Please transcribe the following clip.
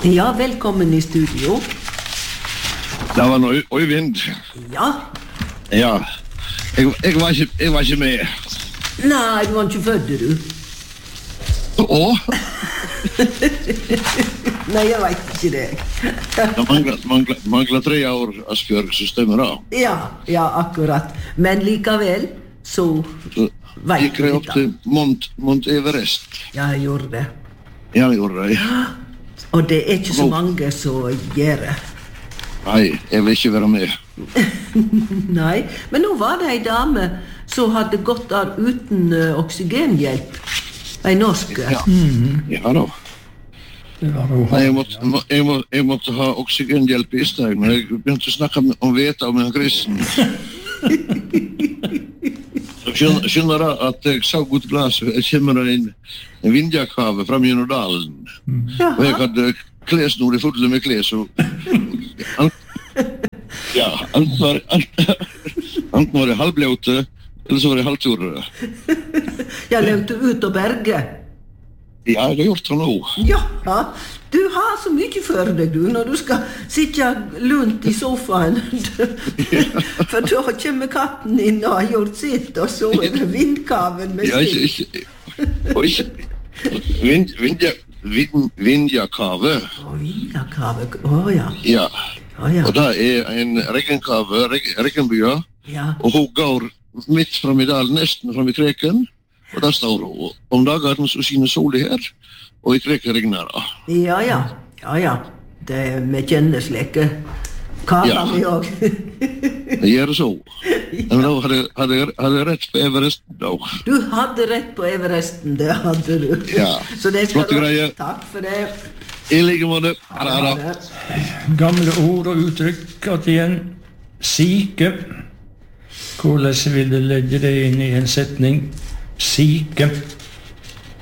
Ja, velkommen i studio. Det var noe Øyvind. Ja. Ja, jeg var ikke med. Nei, du var ikke født, du. Åh? Nei, jeg vet ikke det. Det mangler 3 år, Asbjørg, så stemmer det. Ja, akkurat. Men likevel, så vet Gikk jeg opp til Mount Everest. Ja, jeg gjorde det. Ja, jeg gjorde det. Og det er ikke så mange som gjør det. Nei, jeg vil ikke være med. Nei, men nå var det en dame som hadde gått der uten oksygenhjelp. En norsk. Ja da. Jeg måtte ha oksygenhjelp i stedet, men jeg begynte å snakke om veta om en kristen. Skjønner da at jeg sa godt glas, jeg kommer en vindjakave fra Mjøndalen. Og jeg hadde klesnor i fulle med kles, så enten var det halvbløte, eller så var det halvtore. Jeg levde ut og berge. Ja, jeg har gjort det nå. Ja, du har så mye for deg, du, når du skal sitte lunt i sofaen. For da kommer katten inn og har gjort sitt, og så er det vindkaven med sitt. Vindjakave. Vindjakave, ja. Ja, og det er en regnkave, regnbya, og hun går midt fram i dalen, nesten fram i kreken, og der står hun. Om dagen så skinner solen her, og i kreken regner det. Ja. Det med kjennesleke. Kava vi også. Det gjør det så. Men da hadde jeg rett på Everesten da. Du hadde rett på Everesten, det hadde du. Ja, flotte greier. Takk for det. I like måte. Gamle ord og uttrykk at igjen. Syke. Hvordan vil du legge det inn i en setning? Syke.